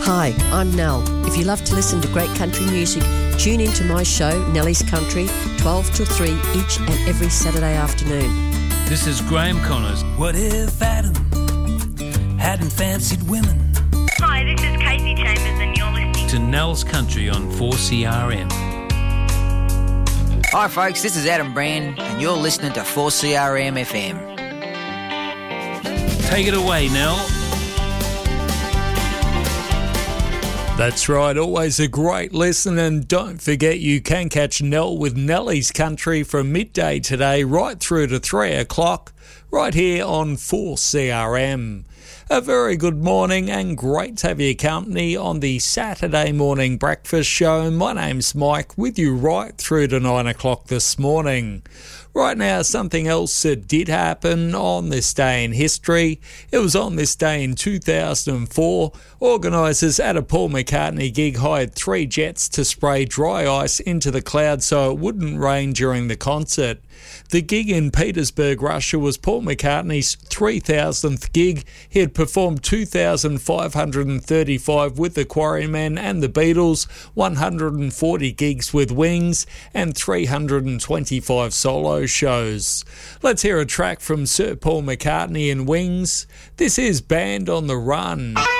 Hi, I'm Nell. If you love to listen to great country music, tune into my show, Nellie's Country, 12 till 3 each and every Saturday afternoon. This is Graham Connors. What if Adam hadn't fancied women? Hi, this is Casey Chambers and you're listening to Nell's Country on 4CRM. Hi folks, this is Adam Brand and you're listening to 4CRM FM. Take it away, Nell. That's right, always a great listen, and don't forget you can catch Nell with Nellie's Country from midday today right through to 3 o'clock right here on 4CRM. A very good morning and great to have your company on the Saturday morning breakfast show. My name's Mike with you right through to 9 o'clock this morning. Right now, something else that did happen on this day in history. It was on this day in 2004. Organisers at a Paul McCartney gig hired 3 jets to spray dry ice into the clouds so it wouldn't rain during the concert. The gig in Petersburg, Russia was Paul McCartney's 3,000th gig. He had performed 2,535 with the Quarrymen and the Beatles, 140 gigs with Wings, and 325 solo shows. Let's hear a track from Sir Paul McCartney and Wings. This is Band on the Run.